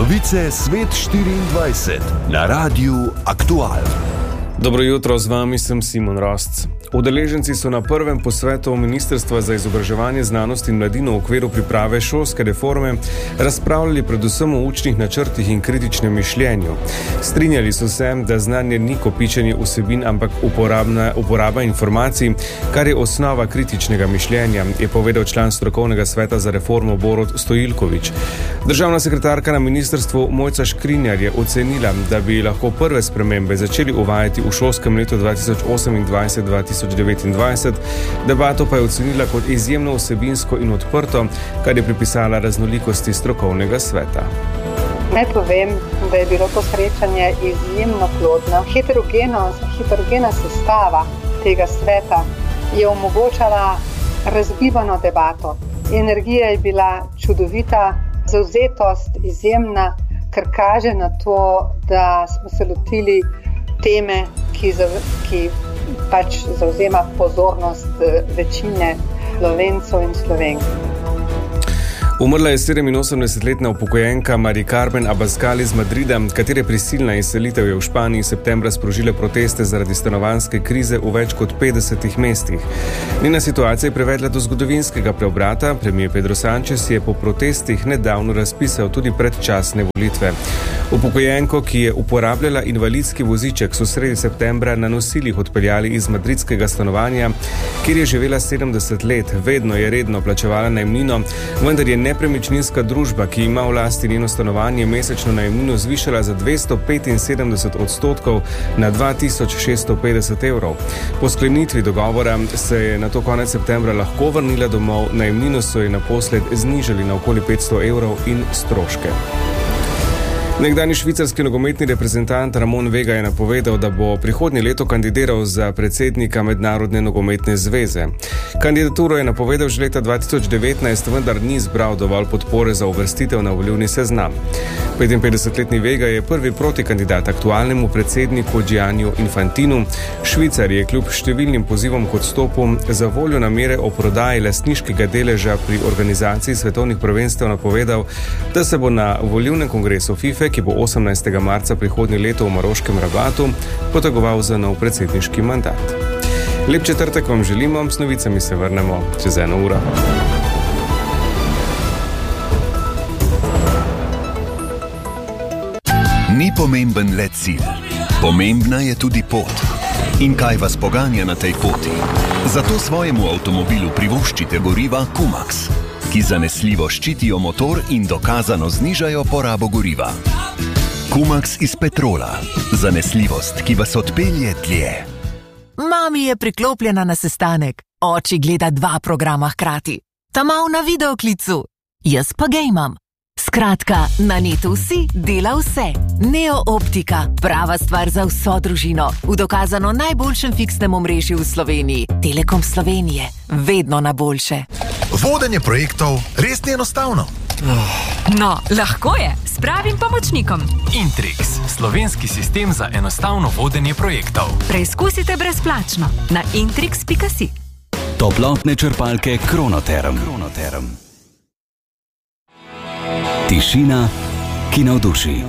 Novice Svet 24 na Radiu Aktual. Dobro jutro, z vami sem Simon Rostc. Udeleženci so na prvem posvetu Ministrstva za izobraževanje, znanost in mladino v okviru priprave šolske reforme razpravljali predvsem o učnih načrtih in kritičnem mišljenju. Strinjali so se, da znanje ni kopičenje vsebin, ampak uporaba informacij, kar je osnova kritičnega mišljenja, je povedal član strokovnega sveta za reformo Borut Stojilković. Državna sekretarka na ministrstvu Mojca Škrinjar je ocenila, da bi lahko prve spremembe začeli uvajati v šolskem letu 2028-2029, debato pa je ocenila kot izjemno vsebinsko in odprto, kar je pripisala raznolikosti strokovnega sveta. Naj povem, da je bilo to srečanje izjemno plodno. Heterogena sestava tega sveta je omogočala razgibano debato. Energija je bila čudovita, zavzetost izjemna, kar kaže na to, da smo se lotili teme, ki pač zavzema pozornost večine Slovencev in Slovenk. Umrla je 87-letna upokojenka Mari Carmen Abascal iz Madrida, katere prisilna izselitev je v Španiji septembra sprožila proteste zaradi stanovanjske krize v več kot 50 mestih. Njena situacija je privedla do zgodovinskega preobrata. Premier Pedro Sánchez je po protestih nedavno razpisal tudi predčasne volitve. Upokojenko, ki je uporabljala invalidski voziček, so sredi septembra na nosilih odpeljali iz madridskega stanovanja, kjer je živela 70 let. Vedno je redno plačevala najemnino, vendar je nepremičninska družba, ki ima v lasti njeno stanovanje, mesečno najemnino zvišala za 275% na 2650 evrov. Po sklenitvi dogovora se je nato konec septembra lahko vrnila domov, najemnino so ji naposled znižali na okoli 500 evrov in stroške. Nekdanji švicarski nogometni reprezentant Ramon Vega je napovedal, da bo prihodnje leto kandidiral za predsednika Mednarodne nogometne zveze. Kandidaturo je napovedal že leta 2019, vendar ni zbral dovolj podpore za uvrstitev na volilni seznam. 55-letni Vega je prvi protikandidat aktualnemu predsedniku Gianniju Infantinu. Švicar je kljub številnim pozivom k odstopu za voljo namere o prodaji lastniškega deleža pri organizaciji svetovnih prvenstev napovedal, da se bo na volilnem kongresu FIFA, ki bo 18. marca prihodnje leto v Maroškem Rabatu, potegoval za nov predsedniški mandat. Lep četrtek vam želimo, s novicami se vrnemo čez 1 uro. Ni pomemben le cilj, pomembna je tudi pot. In kaj vas poganja na tej poti? Zato svojemu avtomobilu privoščite goriva Kumax, ki zanesljivo ščitijo motor in dokazano znižajo porabo goriva. Kumax iz petrola. Zanesljivost, ki vas odpelje dlje. Mami je priklopljena na sestanek. Oči gleda 2 programa hkrati. Ta mal na videoklicu. Jaz pa gejmam. Skratka, na netu vsi dela vse. Neo Optika, prava stvar za vso družino. V dokazano najboljšem fiksnem omrežju v Sloveniji. Telekom Slovenije. Vedno na boljše. Vodenje projektov res ni enostavno. No, lahko je, s pravim pomočnikom. Intrix, slovenski sistem za enostavno vodenje projektov. Preizkusite brezplačno na intrix.si. Toplotne črpalke Kronoterm. Tišina, ki navduši.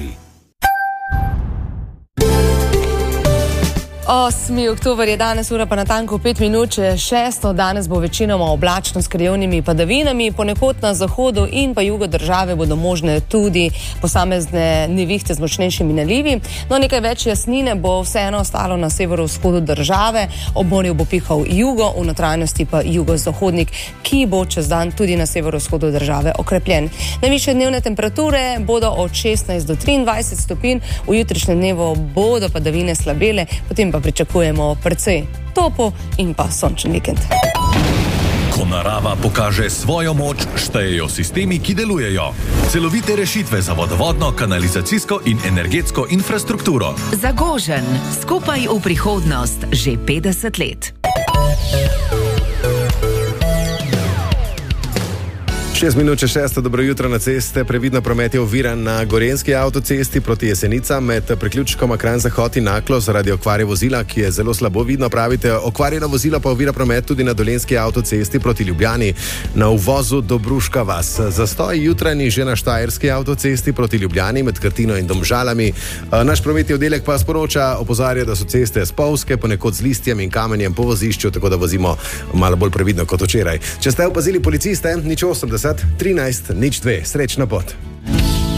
8. oktober je danes, ura pa natanko 5 minut, 6. Danes bo večinoma oblačno s krajevnimi padavinami, ponekod na zahodu in pa jugu države bodo možne tudi posamezne nevihte z močnejšimi nalivi. No, nekaj več jasnine bo vseeno ostalo na severovzhodu države, ob morju bo pihal jugo, v notranjosti pa jugozahodnik, ki bo čez dan tudi na severovzhodu države okrepljen. Najvišje dnevne temperature bodo od 16 do 23 stopinj, v jutrišnjem dnevu bodo padavine slabele, potem pa pričakujemo precej topo in pa sončen vikend. Ko narava pokaže svojo moč, štejejo sistemi, ki delujejo. Celovite rešitve za vodovodno, kanalizacijsko in energetsko infrastrukturo. Zagožen, skupaj v prihodnost, že 50 let. 6:06, dobro jutro na ceste. Previdno promet je oviran na Gorenjski avtocesti proti Jesenicam med priključkoma Kranj-Zahod in Naklo zaradi okvare vozila, ki je zelo slabo vidno, pravite. Okvarjeno vozilo pa ovira promet tudi na Dolenjski avtocesti proti Ljubljani na uvozu Dobruška vas. Zastoj jutranji že na Štajerski avtocesti proti Ljubljani med Krtino in Domžalami. Naš prometni oddelek pa sporoča, opozarja, da so ceste spolzke, ponekod z listjem in kamenjem po vozišču, tako da vozimo malo bolj previdno kot včeraj. Če ste opazili policiste, 080 13 02. Srečno pot.